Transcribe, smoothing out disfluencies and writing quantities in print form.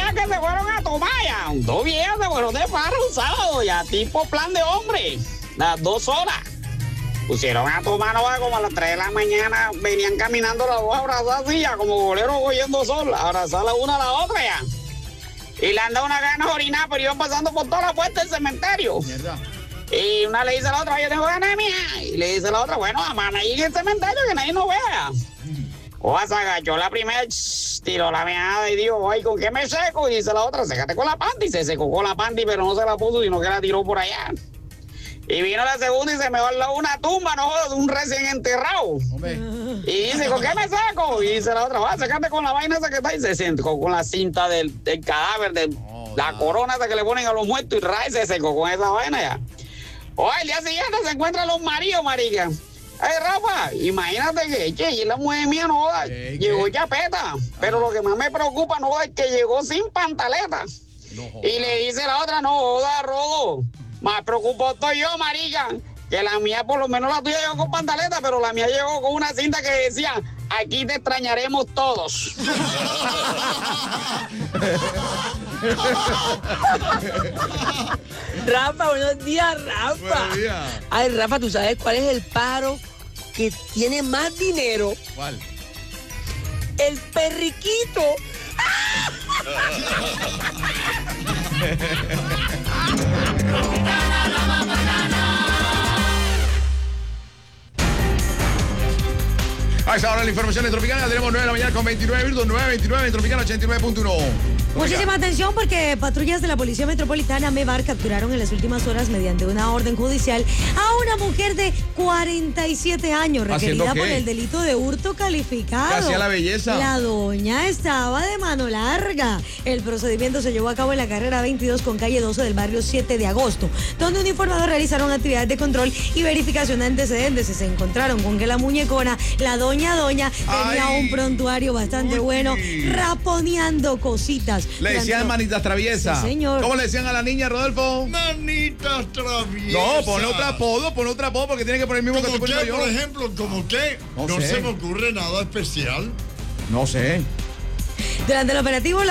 viejas que se fueron a tomar ya. 2 viejas se fueron de farra un sábado ya, tipo plan de hombre. Las 2 horas. Pusieron a tomar, no va, como a las 3 de la mañana, venían caminando las dos abrazadas así ya, como boleros cogiendo sol, abrazar la una a la otra ya. Y le han dado una gana de orinar, pero iban pasando por toda la puerta del cementerio. Mierda. Y una le dice a la otra, yo tengo ganas de mía. Y le dice a la otra, bueno, amana ahí en el cementerio que nadie nos vea. O se agachó la primera, tiró la meada y dijo, ay, ¿con qué me seco? Y dice la otra, sécate con la panty. Y se secó con la panty, pero no se la puso, sino que la tiró por allá. Y vino la segunda y se me va al lado una tumba, no jodas, un recién enterrado. Hombre. Y dice, ¿con qué me saco? Y dice la otra, va, sacate con la vaina esa que está. Y se secó con la cinta del cadáver, la corona esa que le ponen a los muertos. Y Ray se secó con esa vaina ya. Oye, el día siguiente se encuentran los maridos, marica. Ay, Rafa, imagínate que y la mujer mía no joda, llegó chapeta. Pero lo que más me preocupa, no joda, es que llegó sin pantaleta. No, y le dice la otra, no joda, Rodo. Más preocupado estoy yo, marica, que la mía, por lo menos la tuya llegó con pantaleta, pero la mía llegó con una cinta que decía, aquí te extrañaremos todos. Rafa, buenos días, Rafa. Buenos días. Ay, Rafa, ¿tú sabes cuál es el pájaro que tiene más dinero? ¿Cuál? El perriquito. A esa hora la información en Tropicana tenemos 9 de la mañana con 29 minutos, 9:29 en Tropicana 89.1. Muchísima atención porque patrullas de la Policía Metropolitana MEVAR capturaron en las últimas horas mediante una orden judicial a una mujer de 47 años requerida ¿Haciendo qué? por el delito de hurto calificado. ¿Qué hacía la belleza? La doña estaba de mano larga. El procedimiento se llevó a cabo en la carrera 22 con calle 12 del barrio 7 de agosto, donde uniformados realizaron actividades de control y verificación de antecedentes. Y se encontraron con que la muñecona, la doña tenía Ay. un prontuario bastante bueno, raponeando cositas. Le decían manitas traviesas. Sí, señor. ¿Cómo le decían a la niña, Rodolfo? Manitas traviesas. No, ponle otro apodo porque tiene que poner el mismo que estoy ¿Cómo poniendo qué, yo. por ejemplo? ¿Cómo qué? No No sé. se me ocurre nada especial. No sé. Durante el operativo,